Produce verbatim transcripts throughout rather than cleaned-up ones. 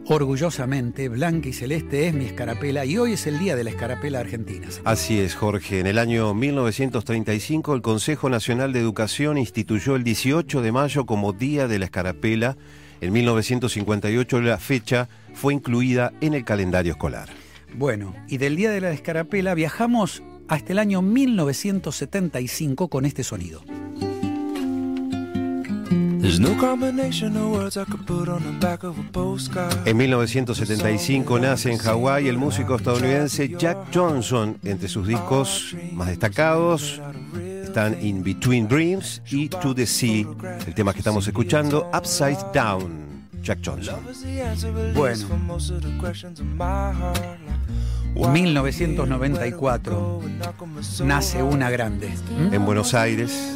Orgullosamente, blanca y celeste es mi escarapela y hoy es el día de la escarapela argentina. Así es, Jorge. En el año mil novecientos treinta y cinco, el Consejo Nacional de Educación instituyó el dieciocho de mayo como Día de la Escarapela. En mil novecientos cincuenta y ocho la fecha fue incluida en el calendario escolar. Bueno, y del Día de la Escarapela viajamos hasta el año mil novecientos setenta y cinco con este sonido. En mil novecientos setenta y cinco nace en Hawái el músico estadounidense Jack Johnson. Entre sus discos más destacados están In Between Dreams y To the Sea. El tema que estamos escuchando, Upside Down, Jack Johnson. Bueno, mil novecientos noventa y cuatro nace una grande. ¿Mm? En Buenos Aires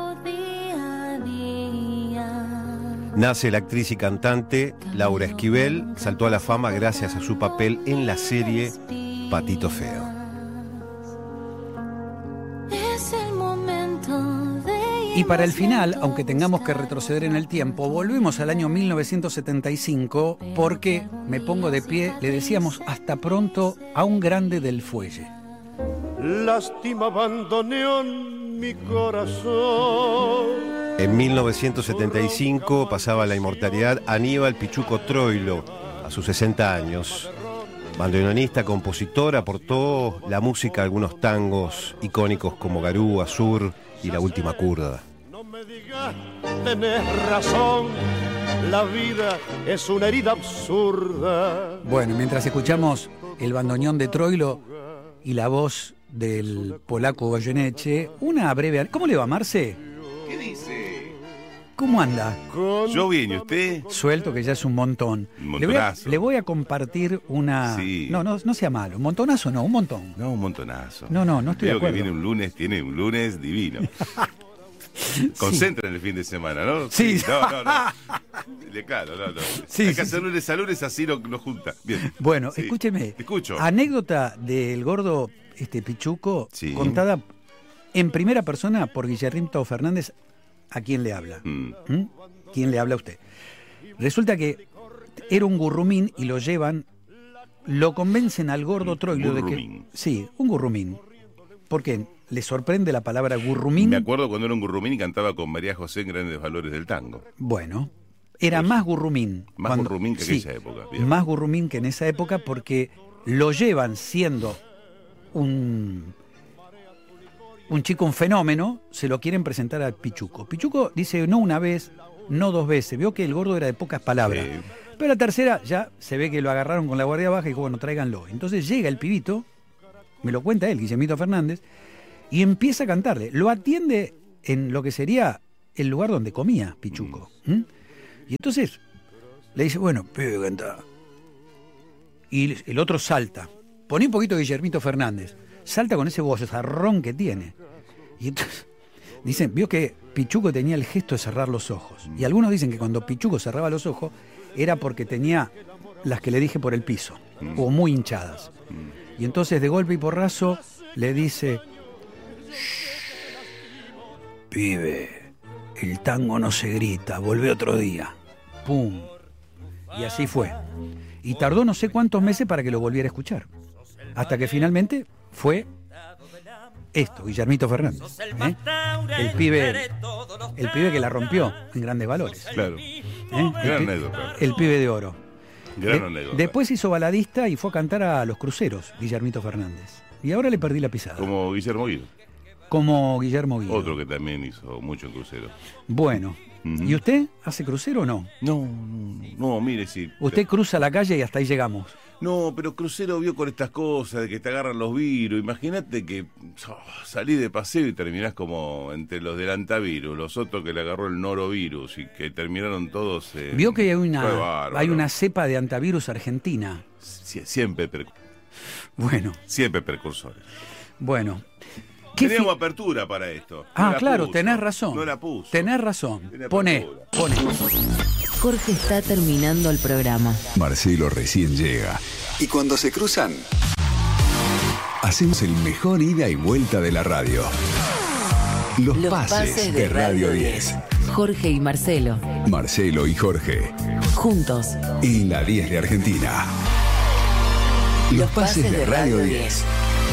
nace la actriz y cantante Laura Esquivel. Saltó a la fama gracias a su papel en la serie Patito Feo. Y para el final, aunque tengamos que retroceder en el tiempo, volvemos al año mil novecientos setenta y cinco porque, me pongo de pie, le decíamos hasta pronto a un grande del fuelle. Lástima abandoneó mi corazón. En mil novecientos setenta y cinco pasaba a la inmortalidad Aníbal Pichuco Troilo, a sus sesenta años. Bandoneonista, compositor, aportó la música a algunos tangos icónicos como Garú, Azur y La Última Kurda. No me digas, tenés razón, la vida es una herida absurda. Bueno, mientras escuchamos el bandoneón de Troilo y la voz del polaco Goyeneche, una breve... ¿Cómo le va, Marce? ¿Qué dice? ¿Cómo anda? Yo bien, ¿y usted? Suelto, que ya es un montón. Un le, voy a, montonazo. le voy a compartir una... Sí. No, no, no sea malo. ¿Un montonazo no? Un montón. No, un montonazo. No, no, no estoy Veo de acuerdo. que viene un lunes, tiene un lunes divino. Concentra en el fin de semana, ¿no? Sí. No, no, no. Le- Claro, no, no. Sí, Hay sí, que hacer lunes a lunes, así lo, lo junta. Bien. Bueno, Sí. escúcheme. Te escucho. Anécdota del gordo este Pichuco, Sí. contada en primera persona por Guillermito Fernández, a quien le habla. Mm. ¿Mm? ¿Quién le habla a usted? Resulta que era un gurrumín y lo llevan, lo convencen al gordo Troilo de que... Gurrumín. Sí, un gurrumín. ¿Por qué? ¿Le sorprende la palabra gurrumín? Me acuerdo cuando era un gurrumín y cantaba con María José en Grandes Valores del Tango. Bueno, era Pues, más gurrumín. más gurrumín que en esa época, bien. Más gurrumín que en esa época porque lo llevan siendo un, un chico, un fenómeno, se lo quieren presentar a Pichuco. Pichuco dice no una vez, no dos veces, vio que el gordo era de pocas palabras. Sí. Pero la tercera ya se ve que lo agarraron con la guardia baja y dijo, bueno, tráiganlo. Entonces llega el pibito, me lo cuenta él, Guillermito Fernández, y empieza a cantarle. Lo atiende en lo que sería el lugar donde comía Pichuco. ¿Mm? Y entonces le dice, bueno, pibe, canta. Y el otro salta. Poné un poquito Guillermito Fernández. Salta con ese vozarrón que tiene. Y entonces dicen, vio que Pichuco tenía el gesto de cerrar los ojos. Y algunos dicen que cuando Pichuco cerraba los ojos era porque tenía las que le dije por el piso, o muy hinchadas. Y entonces de golpe y porrazo le dice, pibe, el tango no se grita, volvé otro día. Pum. Y así fue. Y tardó no sé cuántos meses para que lo volviera a escuchar. Hasta que finalmente fue esto, Guillermito Fernández. ¿eh? El pibe, el pibe que la rompió en Grandes Valores. Claro. ¿eh? Gran El, pi- anécdota. el pibe de oro. Gran De- anécdota. después hizo baladista y fue a cantar a los cruceros, Guillermito Fernández. Y ahora le perdí la pisada. Como Guillermo Guido. Como Guillermo Guido. Otro que también hizo mucho en crucero. Bueno. Ujú. ¿Y usted hace crucero o no? No, no, no, mire, sí. Usted cruza la calle y hasta ahí llegamos. No, pero crucero vio con estas cosas de que te agarran los virus. Imagínate que oh, salí de paseo y terminás como entre los del antivirus, los otros que le agarró el norovirus y que terminaron todos. Eh, Vio que hay fue una, bárbaro. hay una cepa de antivirus argentina. Sie- siempre, per- Bueno, siempre precursores. bueno. ¿Qué Teníamos fi- apertura para esto. Ah, No la claro, puso. tenés razón. No la puso. Tenés razón. Tiene Poné, apertura. poné. Jorge está terminando el programa. Marcelo recién llega. Y cuando se cruzan, hacemos el mejor ida y vuelta de la radio. Los, Los pases, de Radio diez. Jorge y Marcelo. Marcelo y Jorge. Juntos. En la diez de Argentina. Los pases de Radio diez.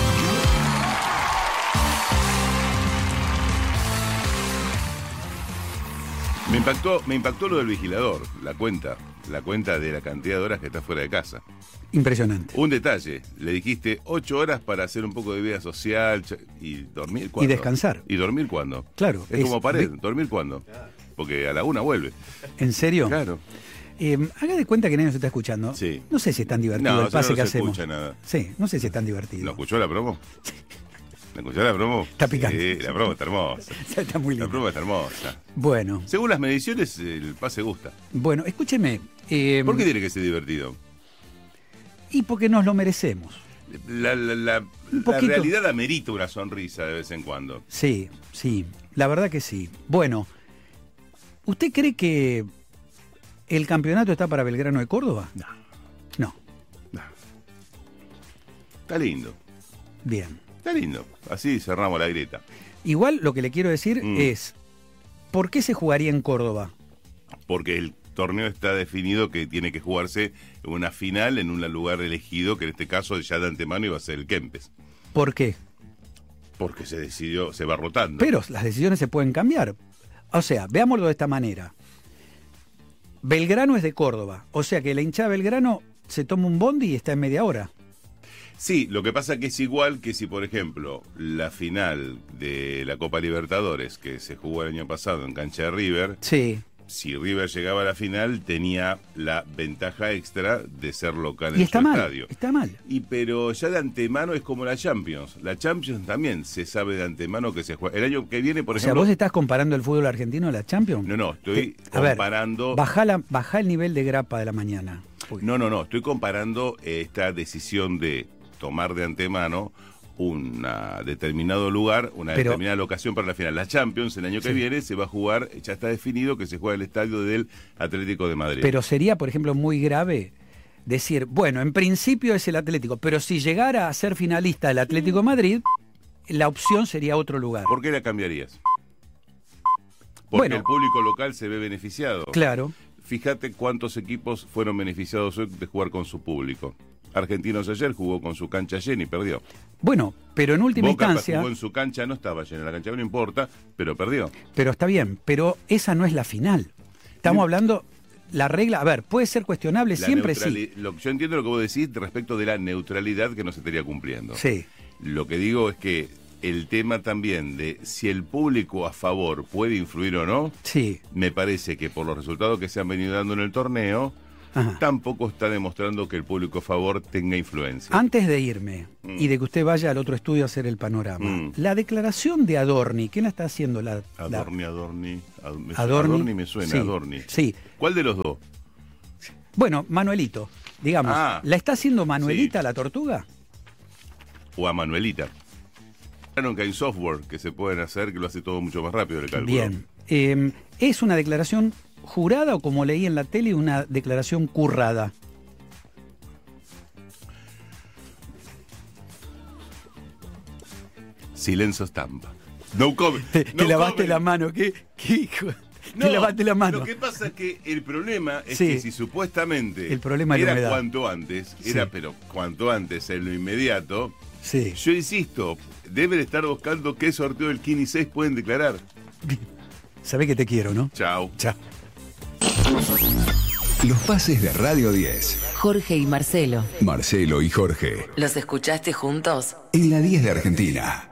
Me impactó, me impactó lo del vigilador, la cuenta, la cuenta de la cantidad de horas que está fuera de casa. Impresionante. Un detalle, le dijiste ocho horas para hacer un poco de vida social ch- y dormir cuándo. Y descansar. ¿Y dormir cuándo? Claro, Es, es- como pared, ve- ¿dormir cuándo? Porque a la una vuelve. ¿En serio? Claro. Eh, haga de cuenta que nadie nos está escuchando. Sí. No sé si es tan divertido No, el eso pase no que se hacemos. escucha nada. Sí, no sé si es tan divertido. ¿No escuchó la promo? ¿Me escuchó la promo? Está picante. Sí, la promo está hermosa. Está muy La lindo. promo está hermosa. Bueno, Según las mediciones, el pase gusta. bueno, escúcheme. eh, ¿Por qué tiene que ser divertido? Y porque nos lo merecemos. La, la, la, Un la poquito. realidad amerita una sonrisa de vez en cuando. Sí, sí, la verdad que sí. Bueno, ¿usted cree que el campeonato está para Belgrano de Córdoba? No. No. No. Está lindo, Bien. está lindo. Así cerramos la grieta. Igual lo que le quiero decir Mm. es, ¿por qué se jugaría en Córdoba? Porque el torneo está definido que tiene que jugarse una final en un lugar elegido, que en este caso ya de antemano iba a ser el Kempes. ¿Por qué? Porque se decidió, se va rotando. Pero las decisiones se pueden cambiar. O sea, veámoslo de esta manera. Belgrano es de Córdoba, o sea que la hinchada de Belgrano se toma un bondi y está en media hora. Sí, lo que pasa que es igual que si, por ejemplo, la final de la Copa Libertadores, que se jugó el año pasado en cancha de River, Sí. si River llegaba a la final, tenía la ventaja extra de ser local Y en está su mal, estadio. está mal. Y pero ya de antemano es como la Champions. La Champions también se sabe de antemano que se juega. El año que viene, por O sea, ejemplo... vos estás comparando el fútbol argentino a la Champions. No, no, estoy Te- a ver, comparando... Bajá, la, bajá el nivel de grapa de la mañana. Uy. No, no, no, estoy comparando eh, esta decisión de tomar de antemano un determinado lugar, una Pero- determinada locación para la final. La Champions el año que Sí. viene se va a jugar, ya está definido que se juega en el estadio del Atlético de Madrid. Pero sería, por ejemplo, muy grave decir, bueno, en principio es el Atlético, pero si llegara a ser finalista el Atlético de Madrid, la opción sería otro lugar. ¿Por qué la cambiarías? Porque Bueno. el público local se ve beneficiado. Claro. Fíjate cuántos equipos fueron beneficiados hoy de jugar con su público. Argentinos ayer jugó con su cancha llena y perdió. Bueno, pero en última Boca instancia, jugó en su cancha, no estaba llena la cancha, no importa, pero perdió. pero está bien, pero esa no es la final. Estamos Sí. hablando, la regla, a ver, puede ser cuestionable, La siempre neutrali- sí. Lo, yo entiendo lo que vos decís respecto de la neutralidad que no se estaría cumpliendo. Sí, Lo que digo es que el tema también de si el público a favor puede influir o no, sí. me parece que por los resultados que se han venido dando en el torneo, Ajá. tampoco está demostrando que el público a favor tenga influencia. Antes de irme Mm. y de que usted vaya al otro estudio a hacer el panorama, Mm. la declaración de Adorni, ¿quién la está haciendo? La, la- Adorni, Adorni, Ad- me- Adorni, Adorni me suena, sí, Adorni. sí. ¿Cuál de los dos? Bueno, Manuelito, digamos, Ah, ¿la está haciendo Manuelita sí. la tortuga? O a Manuelita. Claro que hay software que se pueden hacer que lo hace todo mucho más rápido el cálculo. Bien. Eh, ¿Es una declaración jurada o, como leí en la tele, una declaración currada? Silencio estampa. No comment. Te, no te lavaste comment. la mano, ¿qué, qué hijo? No, te lavaste la mano. Lo que pasa es que el problema es Sí. que si supuestamente El problema es la era humedad. cuanto antes, Sí. era pero cuanto antes, en lo inmediato, Sí. yo insisto, deben estar buscando qué sorteo del Kini seis pueden declarar. Sabés que te quiero, ¿no? Chao. Chao. Los pases de Radio diez. Jorge y Marcelo. Marcelo y Jorge. ¿Los escuchaste juntos? En la diez de Argentina.